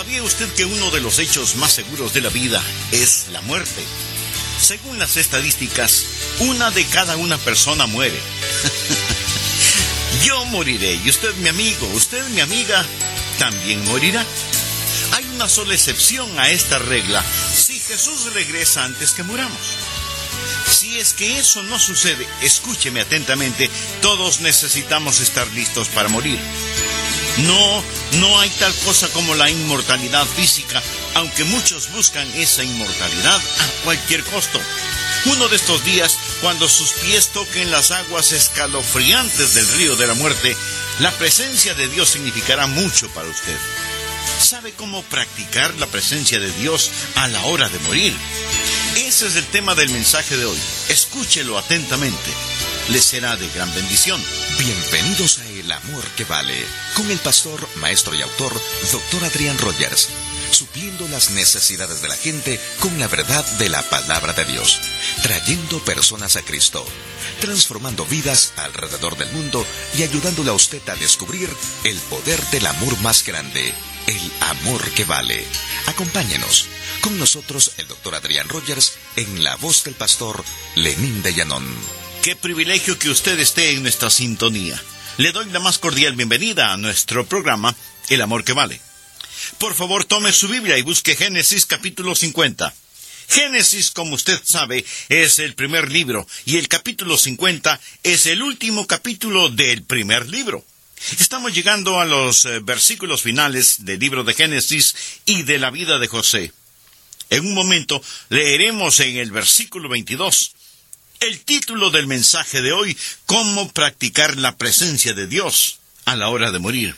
¿Sabía usted que uno de los hechos más seguros de la vida es la muerte? Según las estadísticas, 1 de cada persona muere. Yo moriré y usted, mi amigo, usted, mi amiga, también morirá. Hay una sola excepción a esta regla: si Jesús regresa antes que muramos. Si es que eso no sucede, escúcheme atentamente, todos necesitamos estar listos para morir. No hay tal cosa como la inmortalidad física, aunque muchos buscan esa inmortalidad a cualquier costo. Uno de estos días, cuando sus pies toquen las aguas escalofriantes del río de la muerte, la presencia de Dios significará mucho para usted. ¿Sabe cómo practicar la presencia de Dios a la hora de morir? Ese es el tema del mensaje de hoy. Escúchelo atentamente. Le será de gran bendición. Bienvenidos a El Amor que Vale, con el pastor, maestro y autor, Dr. Adrián Rogers, supliendo las necesidades de la gente con la verdad de la palabra de Dios, trayendo personas a Cristo, transformando vidas alrededor del mundo y ayudándole a usted a descubrir el poder del amor más grande, el amor que vale. Acompáñenos. Con nosotros el Dr. Adrián Rogers en la voz del pastor Lenín de Llanón. Qué privilegio que usted esté en nuestra sintonía. Le doy la más cordial bienvenida a nuestro programa, El Amor que Vale. Por favor, tome su Biblia y busque Génesis capítulo 50. Génesis, como usted sabe, es el primer libro, y el capítulo 50 es el último capítulo del primer libro. Estamos llegando a los versículos finales del libro de Génesis y de la vida de José. En un momento leeremos en el versículo 22 el título del mensaje de hoy: ¿Cómo practicar la presencia de Dios a la hora de morir?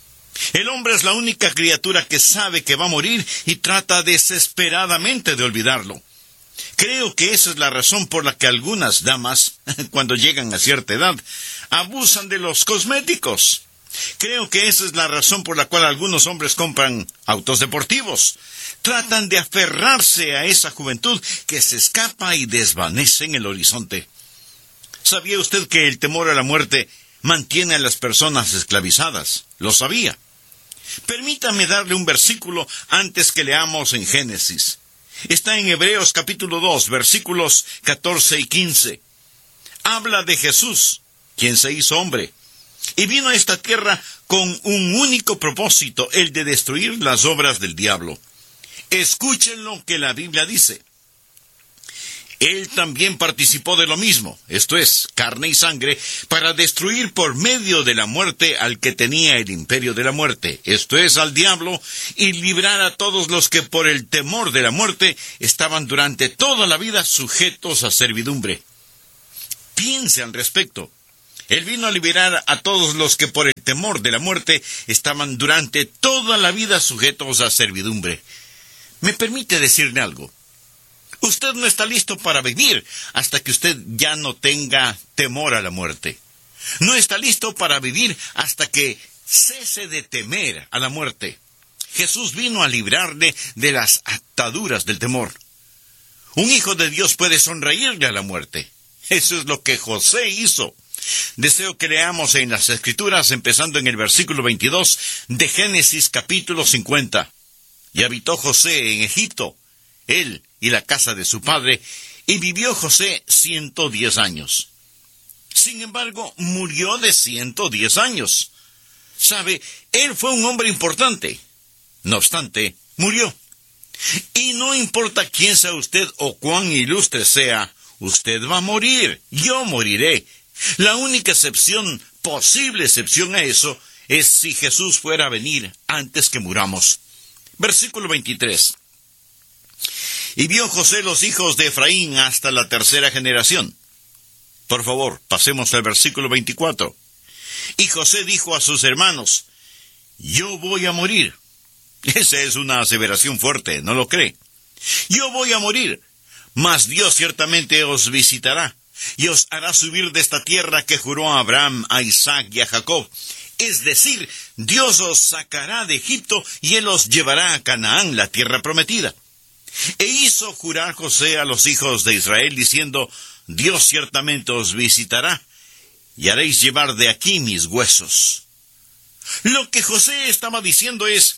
El hombre es la única criatura que sabe que va a morir y trata desesperadamente de olvidarlo. Creo que esa es la razón por la que algunas damas, cuando llegan a cierta edad, abusan de los cosméticos. Creo que esa es la razón por la cual algunos hombres compran autos deportivos. Tratan de aferrarse a esa juventud que se escapa y desvanece en el horizonte. ¿Sabía usted que el temor a la muerte mantiene a las personas esclavizadas? Lo sabía. Permítame darle un versículo antes que leamos en Génesis. Está en Hebreos capítulo 2, versículos 14 y 15. Habla de Jesús, quien se hizo hombre, y vino a esta tierra con un único propósito, el de destruir las obras del diablo. Escuchen lo que la Biblia dice. Él también participó de lo mismo, esto es, carne y sangre, para destruir por medio de la muerte al que tenía el imperio de la muerte, esto es, al diablo, y librar a todos los que por el temor de la muerte estaban durante toda la vida sujetos a servidumbre. Piense al respecto. Él vino a liberar a todos los que por el temor de la muerte estaban durante toda la vida sujetos a servidumbre. ¿Me permite decirle algo? Usted no está listo para vivir hasta que usted ya no tenga temor a la muerte. No está listo para vivir hasta que cese de temer a la muerte. Jesús vino a librarle de las ataduras del temor. Un hijo de Dios puede sonreírle a la muerte. Eso es lo que José hizo. Deseo que leamos en las Escrituras, empezando en el versículo 22 de Génesis capítulo 50. Y habitó José en Egipto, él y la casa de su padre, y vivió José 110 años. Sin embargo, murió de 110 años. ¿Sabe? Él fue un hombre importante. No obstante, murió. Y no importa quién sea usted o cuán ilustre sea, usted va a morir. Yo moriré. La única excepción, posible excepción a eso, es si Jesús fuera a venir antes que muramos. Versículo 23. Y vio José los hijos de Efraín hasta la tercera generación. Por favor, pasemos al versículo 24. Y José dijo a sus hermanos: yo voy a morir. Esa es una aseveración fuerte, ¿no lo cree? Yo voy a morir, mas Dios ciertamente os visitará, y os hará subir de esta tierra que juró a Abraham, a Isaac y a Jacob. Es decir, Dios os sacará de Egipto, y Él os llevará a Canaán, la tierra prometida. E hizo jurar José a los hijos de Israel, diciendo: Dios ciertamente os visitará, y haréis llevar de aquí mis huesos. Lo que José estaba diciendo es: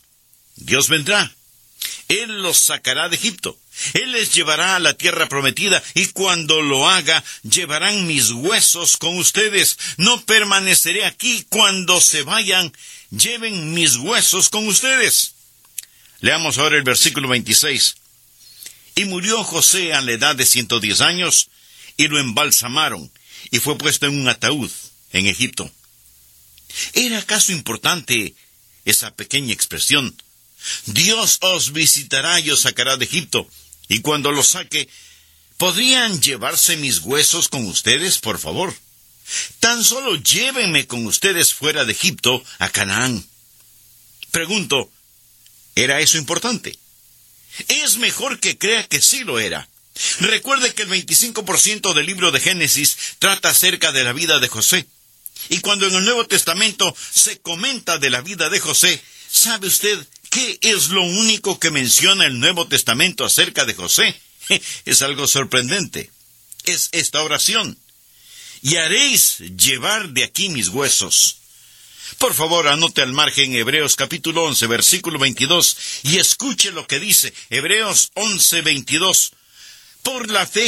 Dios vendrá. Él los sacará de Egipto. Él les llevará a la tierra prometida, y cuando lo haga, llevarán mis huesos con ustedes. No permaneceré aquí. Cuando se vayan, lleven mis huesos con ustedes. Leamos ahora el versículo 26. Y murió José a la edad de 110 años, y lo embalsamaron, y fue puesto en un ataúd en Egipto. ¿Era acaso importante esa pequeña expresión? Dios os visitará y os sacará de Egipto, y cuando los saque, ¿podrían llevarse mis huesos con ustedes, por favor? Tan solo llévenme con ustedes fuera de Egipto a Canaán. Pregunto, ¿era eso importante? Es mejor que crea que sí lo era. Recuerde que el 25% del libro de Génesis trata acerca de la vida de José. Y cuando en el Nuevo Testamento se comenta de la vida de José, ¿sabe usted qué es lo único que menciona el Nuevo Testamento acerca de José? Es algo sorprendente. Es esta oración: y haréis llevar de aquí mis huesos. Por favor, anote al margen Hebreos capítulo 11, versículo 22, y escuche lo que dice Hebreos 11, 22. Por la fe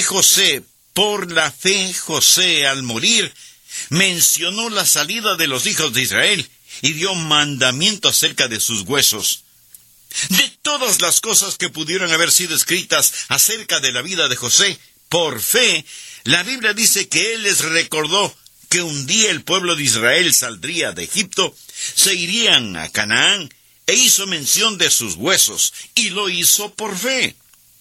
José, al morir, mencionó la salida de los hijos de Israel y dio mandamiento acerca de sus huesos. De todas las cosas que pudieron haber sido escritas acerca de la vida de José, por fe, la Biblia dice que él les recordó que un día el pueblo de Israel saldría de Egipto, se irían a Canaán, e hizo mención de sus huesos, y lo hizo por fe.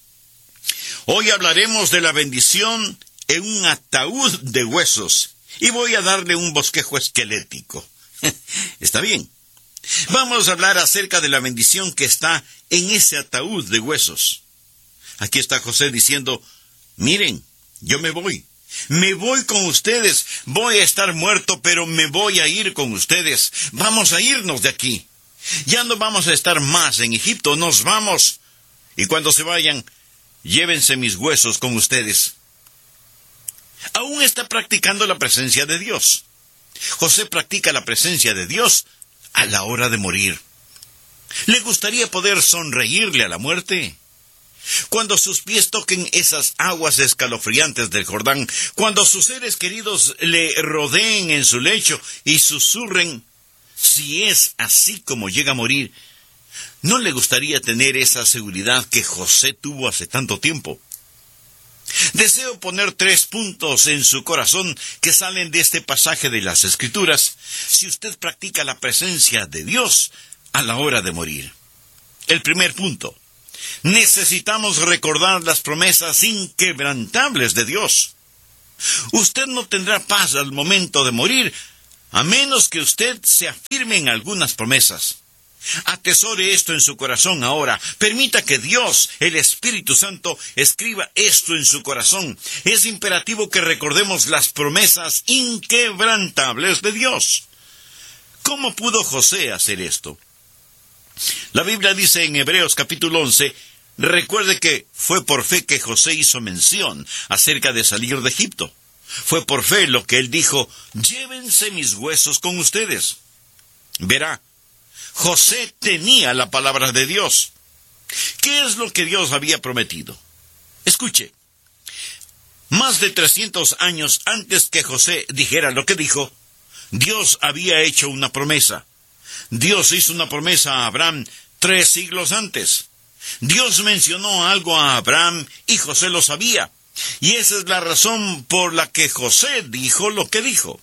Hoy hablaremos de la bendición en un ataúd de huesos, y voy a darle un bosquejo esquelético. ¿Está bien? Vamos a hablar acerca de la bendición que está en ese ataúd de huesos. Aquí está José diciendo: miren, yo me voy con ustedes, voy a estar muerto, pero me voy a ir con ustedes, vamos a irnos de aquí. Ya no vamos a estar más en Egipto, nos vamos. Y cuando se vayan, llévense mis huesos con ustedes. Aún está practicando la presencia de Dios. José practica la presencia de Dios a la hora de morir. ¿Le gustaría poder sonreírle a la muerte? Cuando sus pies toquen esas aguas escalofriantes del Jordán, cuando sus seres queridos le rodeen en su lecho y susurren, si es así como llega a morir, ¿no le gustaría tener esa seguridad que José tuvo hace tanto tiempo? Deseo poner 3 puntos en su corazón que salen de este pasaje de las Escrituras, si usted practica la presencia de Dios a la hora de morir. El primer punto: necesitamos recordar las promesas inquebrantables de Dios. Usted no tendrá paz al momento de morir, a menos que usted se afirme en algunas promesas. Atesore esto en su corazón ahora. Permita que Dios, el Espíritu Santo, escriba esto en su corazón. Es imperativo que recordemos las promesas inquebrantables de Dios. ¿Cómo pudo José hacer esto? La Biblia dice en Hebreos capítulo 11, recuerde que fue por fe que José hizo mención acerca de salir de Egipto. Fue por fe lo que él dijo: llévense mis huesos con ustedes. Verá, José tenía la palabra de Dios. ¿Qué es lo que Dios había prometido? Escuche, más de 300 años antes que José dijera lo que dijo, Dios había hecho una promesa. Dios hizo una promesa a Abraham 3 siglos antes. Dios mencionó algo a Abraham y José lo sabía. Y esa es la razón por la que José dijo lo que dijo.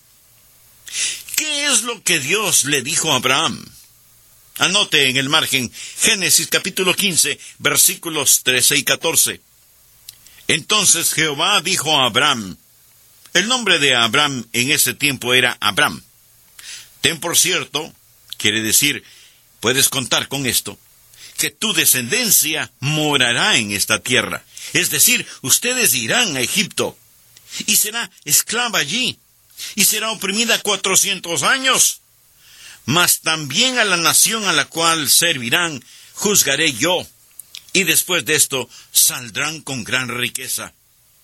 ¿Qué es lo que Dios le dijo a Abraham? Anote en el margen Génesis capítulo 15, versículos 13 y 14. Entonces Jehová dijo a Abraham, el nombre de Abraham en ese tiempo era Abram. Ten por cierto, quiere decir, puedes contar con esto, que tu descendencia morará en esta tierra. Es decir, ustedes irán a Egipto, y será esclava allí, y será oprimida 400 años. Mas también a la nación a la cual servirán, juzgaré yo, y después de esto saldrán con gran riqueza.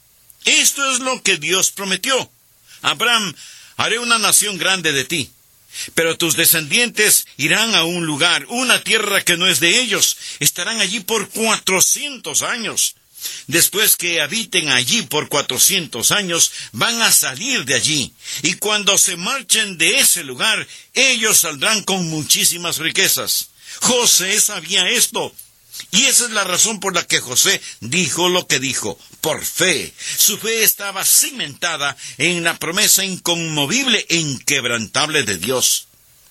Esto es lo que Dios prometió. Abraham, haré una nación grande de ti. Pero tus descendientes irán a un lugar, una tierra que no es de ellos. Estarán allí por 400 años. Después que habiten allí por 400 años, van a salir de allí. Y cuando se marchen de ese lugar, ellos saldrán con muchísimas riquezas. José sabía esto. Y esa es la razón por la que José dijo lo que dijo, por fe. Su fe estaba cimentada en la promesa inconmovible e inquebrantable de Dios.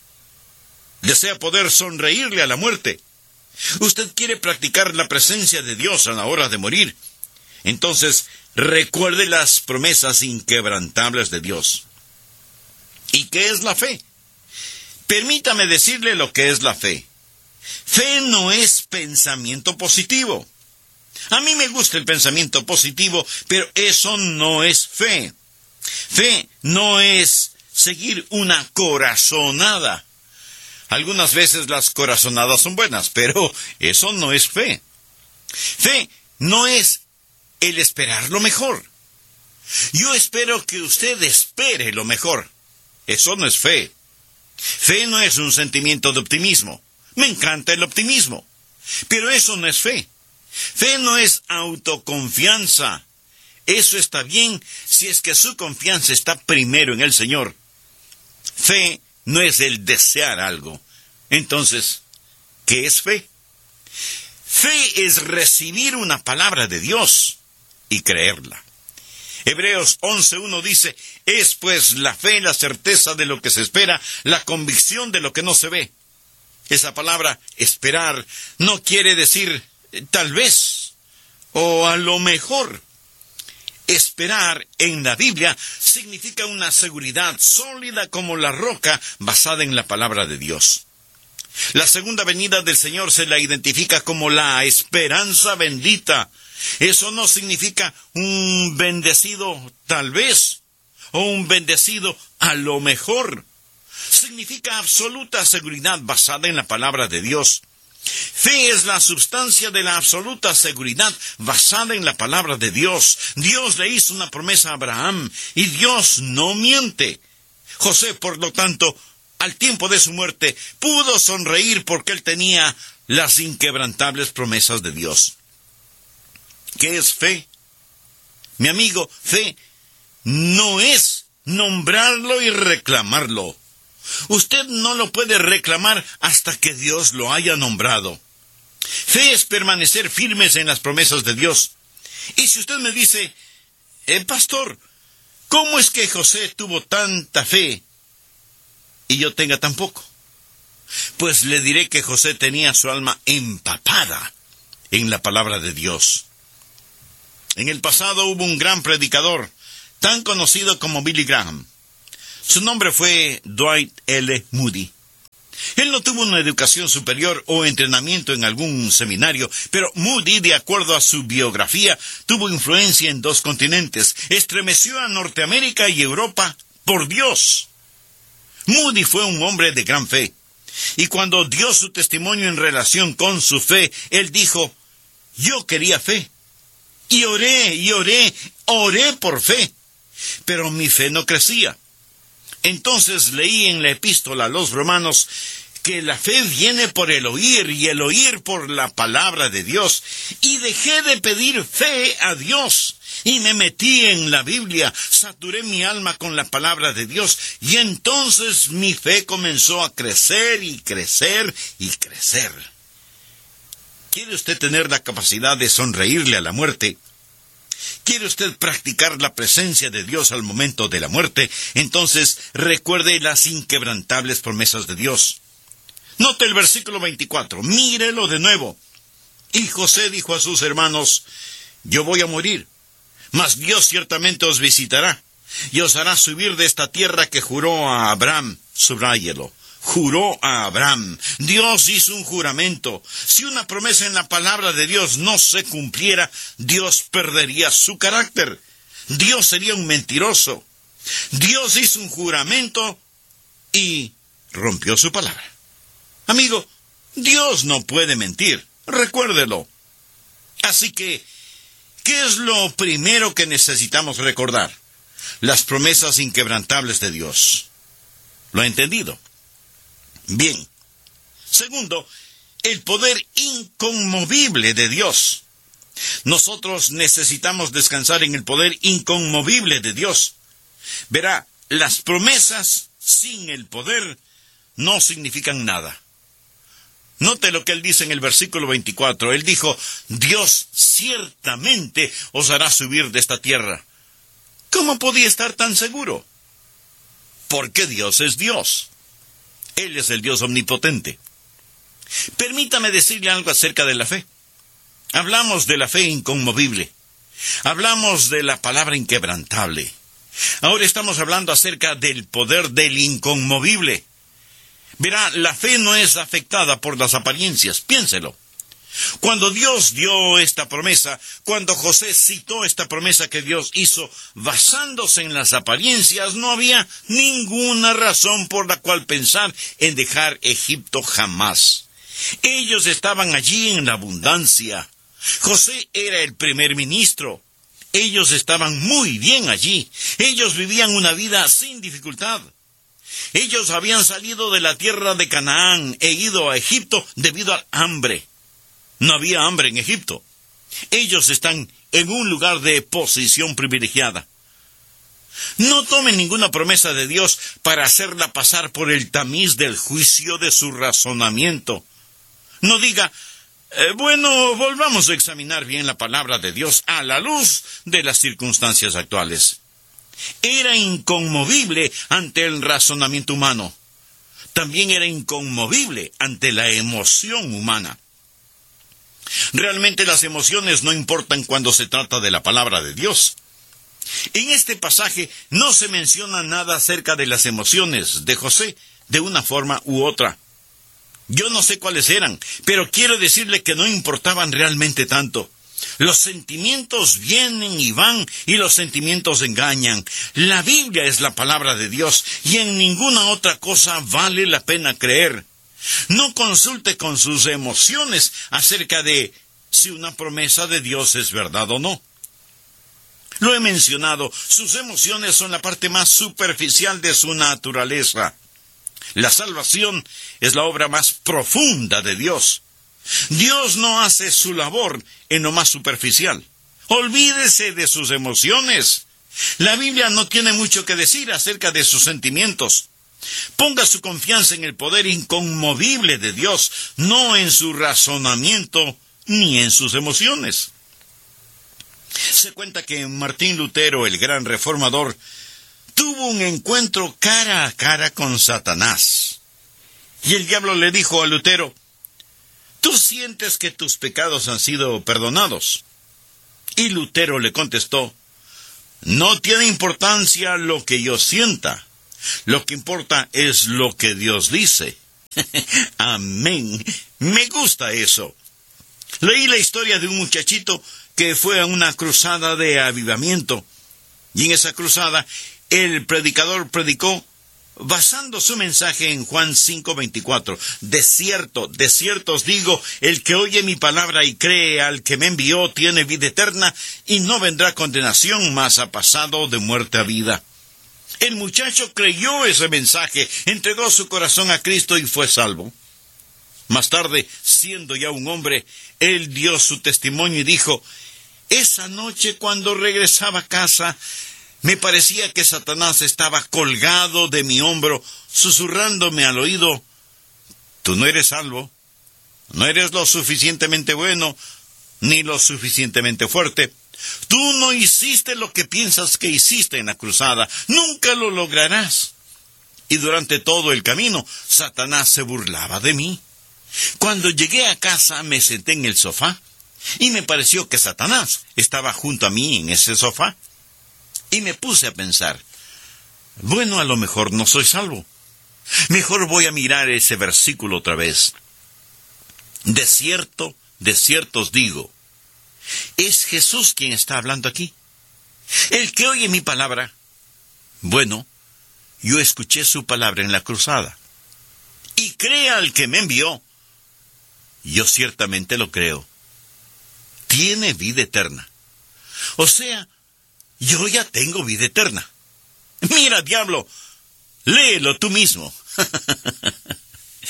Desea poder sonreírle a la muerte. Usted quiere practicar la presencia de Dios a la hora de morir. Entonces, recuerde las promesas inquebrantables de Dios. ¿Y qué es la fe? Permítame decirle lo que es la fe. Fe no es pensamiento positivo. A mí me gusta el pensamiento positivo, pero eso no es fe. Fe no es seguir una corazonada. Algunas veces las corazonadas son buenas, pero eso no es fe. Fe no es el esperar lo mejor. Yo espero que usted espere lo mejor. Eso no es fe. Fe no es un sentimiento de optimismo. Me encanta el optimismo. Pero eso no es fe. Fe no es autoconfianza. Eso está bien si es que su confianza está primero en el Señor. Fe no es el desear algo. Entonces, ¿qué es fe? Fe es recibir una palabra de Dios y creerla. Hebreos 11:1 dice, es pues la fe la certeza de lo que se espera, la convicción de lo que no se ve. Esa palabra, esperar, no quiere decir tal vez o a lo mejor. Esperar en la Biblia significa una seguridad sólida como la roca basada en la palabra de Dios. La segunda venida del Señor se la identifica como la esperanza bendita. Eso no significa un bendecido tal vez o un bendecido a lo mejor. Significa absoluta seguridad basada en la palabra de Dios. Fe es la sustancia de la absoluta seguridad basada en la palabra de Dios. Dios le hizo una promesa a Abraham y Dios no miente. José, por lo tanto, al tiempo de su muerte, pudo sonreír porque él tenía las inquebrantables promesas de Dios. ¿Qué es fe? Mi amigo, fe no es nombrarlo y reclamarlo. Usted no lo puede reclamar hasta que Dios lo haya nombrado. Fe es permanecer firmes en las promesas de Dios. Y si usted me dice, pastor, ¿cómo es que José tuvo tanta fe y yo tenga tan poco? Pues le diré que José tenía su alma empapada en la palabra de Dios. En el pasado hubo un gran predicador, tan conocido como Billy Graham. Su nombre fue Dwight L. Moody. Él no tuvo una educación superior o entrenamiento en algún seminario, pero Moody, de acuerdo a su biografía, tuvo influencia en 2 continentes. Estremeció a Norteamérica y Europa por Dios. Moody fue un hombre de gran fe. Y cuando dio su testimonio en relación con su fe, él dijo, yo quería fe. Y oré por fe. Pero mi fe no crecía. Entonces leí en la epístola a los romanos que la fe viene por el oír y el oír por la palabra de Dios. Y dejé de pedir fe a Dios y me metí en la Biblia, saturé mi alma con la palabra de Dios y entonces mi fe comenzó a crecer y crecer y crecer. ¿Quiere usted tener la capacidad de sonreírle a la muerte? ¿Quiere usted practicar la presencia de Dios al momento de la muerte? Entonces recuerde las inquebrantables promesas de Dios. Note el versículo 24, mírelo de nuevo. Y José dijo a sus hermanos, yo voy a morir, mas Dios ciertamente os visitará, y os hará subir de esta tierra que juró a Abraham. Subráyelo. Juró a Abraham. Dios hizo un juramento. Si una promesa en la palabra de Dios no se cumpliera, Dios perdería su carácter. Dios sería un mentiroso. Dios hizo un juramento y rompió su palabra. Amigo, Dios no puede mentir. Recuérdelo. Así que, ¿qué es lo primero que necesitamos recordar? Las promesas inquebrantables de Dios. ¿Lo ha entendido? Bien. Segundo, el poder inconmovible de Dios. Nosotros necesitamos descansar en el poder inconmovible de Dios. Verá, las promesas sin el poder no significan nada. Note lo que él dice en el versículo 24. Él dijo, Dios ciertamente os hará subir de esta tierra. ¿Cómo podía estar tan seguro? Porque Dios es Dios. Él es el Dios omnipotente. Permítame decirle algo acerca de la fe. Hablamos de la fe inconmovible. Hablamos de la palabra inquebrantable. Ahora estamos hablando acerca del poder del inconmovible. Verá, la fe no es afectada por las apariencias. Piénselo. Cuando Dios dio esta promesa, cuando José citó esta promesa que Dios hizo basándose en las apariencias, no había ninguna razón por la cual pensar en dejar Egipto jamás. Ellos estaban allí en la abundancia. José era el primer ministro. Ellos estaban muy bien allí. Ellos vivían una vida sin dificultad. Ellos habían salido de la tierra de Canaán e ido a Egipto debido al hambre. No había hambre en Egipto. Ellos están en un lugar de posición privilegiada. No tomen ninguna promesa de Dios para hacerla pasar por el tamiz del juicio de su razonamiento. No diga, bueno, volvamos a examinar bien la palabra de Dios a la luz de las circunstancias actuales. Era inconmovible ante el razonamiento humano. También era inconmovible ante la emoción humana. Realmente las emociones no importan cuando se trata de la palabra de Dios. En este pasaje no se menciona nada acerca de las emociones de José de una forma u otra. Yo no sé cuáles eran, pero quiero decirle que no importaban realmente tanto. Los sentimientos vienen y van, y los sentimientos engañan. La Biblia es la palabra de Dios, y en ninguna otra cosa vale la pena creer. No consulte con sus emociones acerca de si una promesa de Dios es verdad o no. Lo he mencionado, sus emociones son la parte más superficial de su naturaleza. La salvación es la obra más profunda de Dios. Dios no hace su labor en lo más superficial. Olvídese de sus emociones. La Biblia no tiene mucho que decir acerca de sus sentimientos. Ponga su confianza en el poder inconmovible de Dios, no en su razonamiento ni en sus emociones. Se cuenta que Martín Lutero, el gran reformador, tuvo un encuentro cara a cara con Satanás. Y el diablo le dijo a Lutero, ¿tú sientes que tus pecados han sido perdonados? Y Lutero le contestó, no tiene importancia lo que yo sienta. Lo que importa es lo que Dios dice. Amén. Me gusta eso. Leí la historia de un muchachito que fue a una cruzada de avivamiento. Y en esa cruzada, el predicador predicó basando su mensaje en Juan 5:24. De cierto os digo, el que oye mi palabra y cree al que me envió tiene vida eterna y no vendrá condenación, mas ha pasado de muerte a vida. El muchacho creyó ese mensaje, entregó su corazón a Cristo y fue salvo. Más tarde, siendo ya un hombre, él dio su testimonio y dijo, esa noche cuando regresaba a casa, me parecía que Satanás estaba colgado de mi hombro, susurrándome al oído, tú no eres salvo, no eres lo suficientemente bueno, ni lo suficientemente fuerte. Tú no hiciste lo que piensas que hiciste en la cruzada. Nunca lo lograrás. Y durante todo el camino, Satanás se burlaba de mí. Cuando llegué a casa, me senté en el sofá y me pareció que Satanás estaba junto a mí en ese sofá. Y me puse a pensar, bueno, a lo mejor no soy salvo. Mejor voy a mirar ese versículo otra vez. De cierto os digo, es Jesús quien está hablando aquí. El que oye mi palabra. Bueno, yo escuché su palabra en la cruzada. Y crea al que me envió. Yo ciertamente lo creo. Tiene vida eterna. O sea, yo ya tengo vida eterna. Mira, diablo, léelo tú mismo.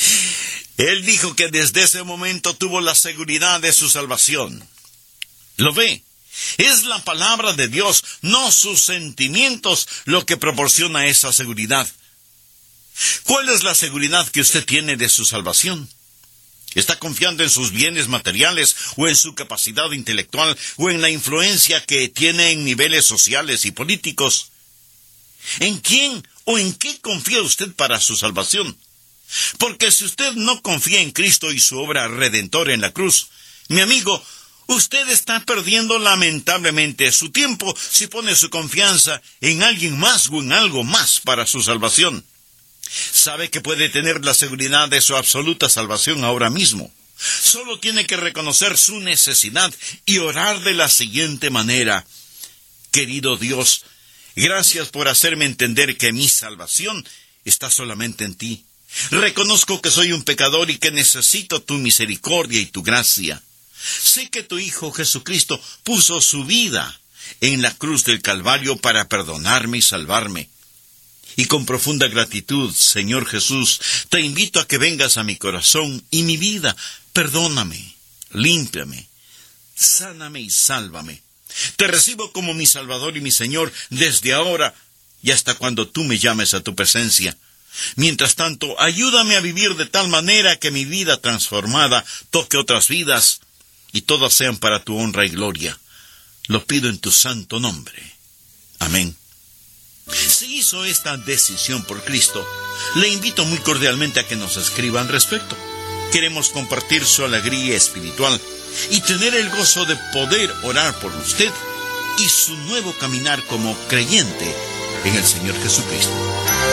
Él dijo que desde ese momento tuvo la seguridad de su salvación. ¿Lo ve? Es la palabra de Dios, no sus sentimientos, lo que proporciona esa seguridad. ¿Cuál es la seguridad que usted tiene de su salvación? ¿Está confiando en sus bienes materiales, o en su capacidad intelectual, o en la influencia que tiene en niveles sociales y políticos? ¿En quién o en qué confía usted para su salvación? Porque si usted no confía en Cristo y su obra redentora en la cruz, mi amigo, usted está perdiendo lamentablemente su tiempo si pone su confianza en alguien más o en algo más para su salvación. Sabe que puede tener la seguridad de su absoluta salvación ahora mismo. Solo tiene que reconocer su necesidad y orar de la siguiente manera: querido Dios, gracias por hacerme entender que mi salvación está solamente en ti. Reconozco que soy un pecador y que necesito tu misericordia y tu gracia. Sé que tu Hijo Jesucristo puso su vida en la cruz del Calvario para perdonarme y salvarme. Y con profunda gratitud, Señor Jesús, te invito a que vengas a mi corazón y mi vida. Perdóname, límpiame, sáname y sálvame. Te recibo como mi Salvador y mi Señor desde ahora y hasta cuando tú me llames a tu presencia. Mientras tanto, ayúdame a vivir de tal manera que mi vida transformada toque otras vidas y todas sean para tu honra y gloria. Lo pido en tu santo nombre. Amén. Si hizo esta decisión por Cristo, le invito muy cordialmente a que nos escriba al respecto. Queremos compartir su alegría espiritual y tener el gozo de poder orar por usted y su nuevo caminar como creyente en el Señor Jesucristo.